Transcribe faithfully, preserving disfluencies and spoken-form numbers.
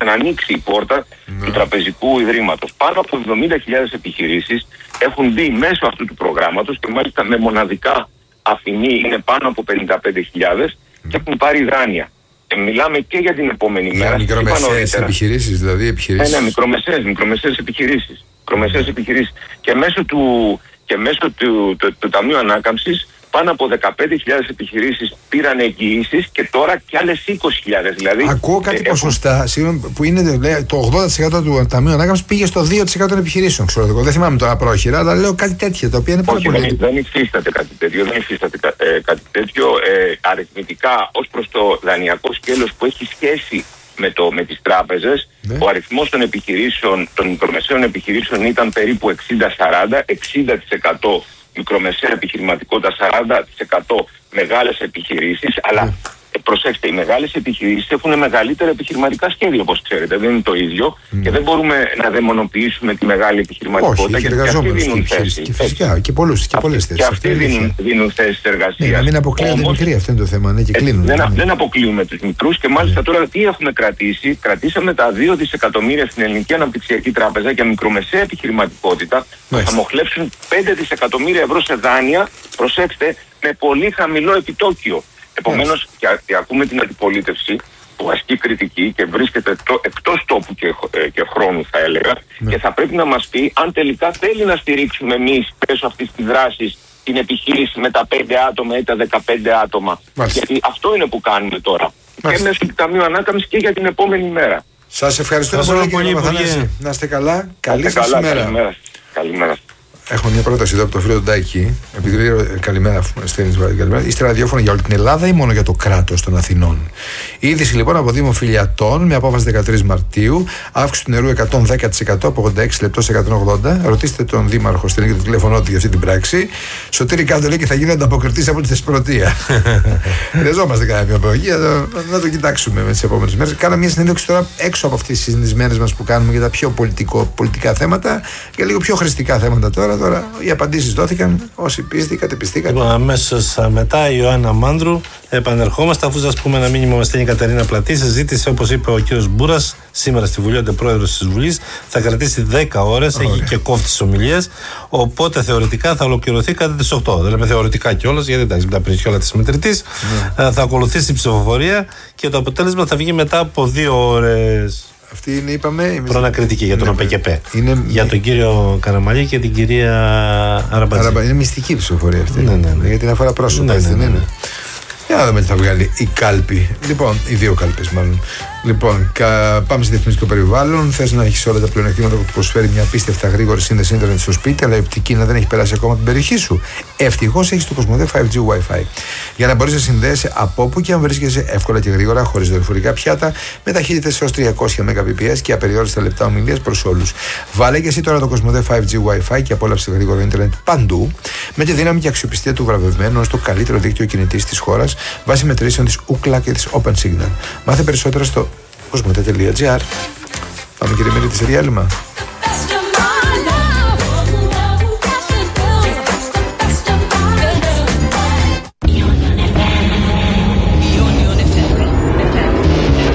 να ανοίξει η πόρτα mm. του Τραπεζικού Ιδρύματος. Πάνω από εβδομήντα χιλιάδες επιχειρήσεις έχουν μπει μέσω αυτού του προγράμματος και μάλιστα με μοναδικά αφηνή είναι πάνω από πενήντα πέντε χιλιάδες mm. και έχουν πάρει δάνεια. Και μιλάμε και για την επόμενη για μέρα. Για μικρομεσαίες επιχειρήσεις, δηλαδή επιχειρήσεις. Ναι, ναι, μικρομεσαίες, μικρομεσαίες επιχειρήσεις. Μικρομεσαίες mm. επιχειρήσεις. Και μέσω του, και μέσω του, του, του, του Ταμείου Ανάκαμψης πάνω από δεκαπέντε χιλιάδες επιχειρήσεις πήραν εγγυήσεις και τώρα και άλλες είκοσι χιλιάδες. Δηλαδή, ακούω κάτι ε, ποσοστά έχουν... που είναι λέει, το ογδόντα τοις εκατό του Ταμείου Ανάκαμψης πήγε στο δύο τοις εκατό των επιχειρήσεων. Ξέρω, εγώ. Δεν θυμάμαι τώρα πρόχειρα, αλλά λέω κάτι τέτοιο το οποίο είναι πάρα όχι, πολύ. Δεν, δεν υφίσταται κάτι τέτοιο. Δεν υφίσταται ε, κάτι τέτοιο ε, αριθμητικά ως προς το δανειακό σκέλος που έχει σχέση με, το, με τις τράπεζες. Ναι. Ο αριθμός των επιχειρήσεων, των μικρομεσαίων επιχειρήσεων ήταν περίπου εξήντα σαράντα, εξήντα τοις εκατό μικρομεσαία επιχειρηματικότητα, σαράντα τοις εκατό μεγάλες επιχειρήσεις, αλλά mm. προσέξτε, οι μεγάλες επιχειρήσεις έχουν μεγαλύτερα επιχειρηματικά σχέδια, όπως ξέρετε, δεν είναι το ίδιο mm. και δεν μπορούμε να δαιμονοποιήσουμε τη μεγάλη επιχειρηματικότητα. Όχι, γιατί αυτοί δίνουν θέσεις. Και φυσικά, και, πολλούς, και πολλές θέσεις. Και αυτοί δίνουν, δίνουν θέσεις εργασίας. Ναι, να μην αποκλείονται οι μικροί, αυτό είναι το θέμα, ναι, και κλείνουν. Δεν, ναι. δεν αποκλείουμε τους μικρούς και μάλιστα yeah. τώρα τι έχουμε κρατήσει. Κρατήσαμε τα δύο δισεκατομμύρια στην Ελληνική Αναπτυξιακή Τράπεζα για μικρομεσαία επιχειρηματικότητα που θα μοχλεύσουν πέντε δισεκατομμύρια ευρώ σε δάνεια, προσέξτε, με πολύ χαμηλό επιτόκιο. Επομένως, και, και ακούμε την αντιπολίτευση που ασκεί κριτική και βρίσκεται το, εκτός τόπου και, ε, και χρόνου, θα έλεγα, ναι. και θα πρέπει να μας πει αν τελικά θέλει να στηρίξουμε εμείς μέσω αυτής της δράσης την επιχείρηση με τα πέντε άτομα ή τα δεκαπέντε άτομα. Μάλιστα. Γιατί αυτό είναι που κάνουμε τώρα. Μάλιστα. Και μέσω του Ταμείου Ανάκαμψης και για την επόμενη μέρα. Σας ευχαριστώ πολύ, κύριε Μαθανάση. Να είστε καλά. Καλή σας ημέρα. Καλημέρα. Καλημέρα. Έχω μια πρόταση εδώ από τον φίλο του Ντάκη. Επειδή λέει καλημέρα, στέλνει καλημέρα. Είστε ραδιόφωνο για όλη την Ελλάδα ή μόνο για το κράτος των Αθηνών? Η είδηση λοιπόν από Δήμο Φιλιατών με απόφαση δεκατρείς Μαρτίου. Αύξηση του νερού εκατόν δέκα τοις εκατό από ογδόντα έξι λεπτό σε εκατόν ογδόντα. Ρωτήστε τον Δήμαρχο, στέλνει και το τηλέφωνο του για αυτή την πράξη. Σωτήρη κάτω λέει και θα γίνει ανταποκριτής από τη Θεσπρωτεία. Χρειαζόμαστε κάποια απογεία, να, να το κοιτάξουμε με τις επόμενες μέρες. Κάναμε μια συνέντευξη τώρα έξω από αυτές τις συνδυσμένες μας που κάνουμε για τα πιο πολιτικό, πολιτικά θέματα και λίγο πιο χρηστικά θέματα τώρα. Τώρα οι απαντήσεις δόθηκαν. Όσοι πίστηκαν, πιστήκαν. Λοιπόν, αμέσως μετά η Ιωάννα Μάνδρου. Επανερχόμαστε, αφού σας πούμε ένα μήνυμα με στέλνει η Κατερίνα Πλατή. Συζήτηση, όπως είπε ο κύριος Μπούρας, σήμερα στη Βουλή, ο αντιπρόεδρος της Βουλής, θα κρατήσει δέκα ώρες. Έχει και κόφτη τις ομιλίες. Οπότε θεωρητικά θα ολοκληρωθεί κατά τις οκτώ. Δεν λέμε θεωρητικά κιόλας, γιατί εντάξει, με τα πρινσιόλα της μετρητής. Mm. Θα ακολουθήσει η ψηφοφορία και το αποτέλεσμα θα βγει μετά από δύο ώρες. Αυτή είναι, είπαμε. Προνακριτική για τον ναι, ΟΠΕΚΕΠΕ. Είναι... Για τον κύριο Καραμαλή και την κυρία Αραμπατζή. Αραμπα... Είναι μυστική ψηφοφορία αυτή. Ναι, ναι, ναι. Γιατί είναι αφορά πρόσωπα, ναι, ναι, ναι, ναι. δεν είναι. Για να δούμε τι θα βγάλει η κάλπη. Λοιπόν, οι δύο κάλπες μάλλον. Λοιπόν, κα... πάμε σε διαφημιστικό περιβάλλον. Θες να έχεις όλα τα πλεονεκτήματα που προσφέρει μια απίστευτα γρήγορη σύνδεση ίντερνετ στο σπίτι, αλλά η οπτική να δεν έχει περάσει ακόμα την περιοχή σου? Ευτυχώς έχεις το Κοσμοτέ φάιβ τζι Wi-Fi. Για να μπορείς να συνδέεσαι από όπου και αν βρίσκεσαι εύκολα και γρήγορα, χωρίς δορυφορικά πιάτα, με ταχύτητες έως τριακόσια Mbps και απεριόριστα λεπτά ομιλίας προς όλους. Βάλε και εσύ τώρα το Κοσμοτέ φάιβ τζι Wi-Fi και απόλαυσε γρήγορο ίντερνετ παντού, με τη δύναμη και αξιοπιστία του βραβευμένου ως το καλύτερο δίκτυο κινητής της χώρας, βάσει μετρήσεων της Ookla και της OpenSignal. Μάθε περισσότερα στο κοσμοτέ τελεία τζι άρ. Πάμε κύριε Μύρη, τη σε διάλειμμα.